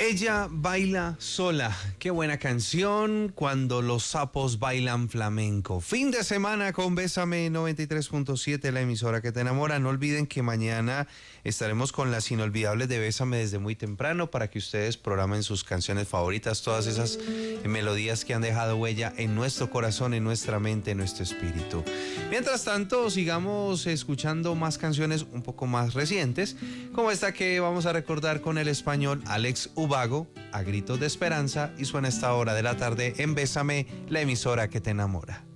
Ella baila sola. Qué buena canción, Cuando los sapos bailan flamenco. Fin de semana con Bésame 93.7, la emisora que te enamora. No olviden que mañana estaremos con las inolvidables de Bésame desde muy temprano para que ustedes programen sus canciones favoritas, todas esas melodías que han dejado huella en nuestro corazón, en nuestra mente, en nuestro espíritu. Mientras tanto, sigamos escuchando más canciones un poco más recientes, como esta que vamos a recordar con el español Alex Ubago, A Gritos de Esperanza, y suena a esta hora de la tarde en Bésame, la emisora que te enamora.